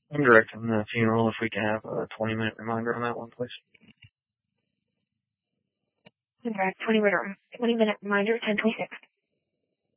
I'm directing the funeral. If we can have a 20-minute reminder on that one, please. Direct 20-minute reminder, 10:26.